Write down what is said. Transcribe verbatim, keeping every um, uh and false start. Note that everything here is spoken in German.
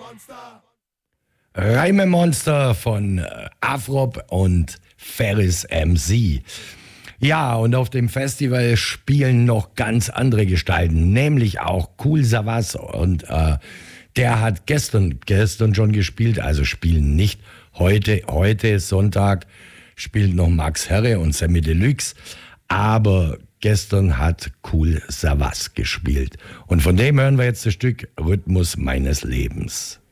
Reimemonster von Afrop und Ferris M C. Ja, und auf dem Festival spielen noch ganz andere Gestalten, nämlich auch Kool Savas. Und äh, der hat gestern, gestern schon gespielt, also spielen nicht heute. Heute ist Sonntag, spielt noch Max Herre und Sammy Deluxe. Aber gestern hat Kool Savas gespielt. Und von dem hören wir jetzt das Stück Rhythmus meines Lebens.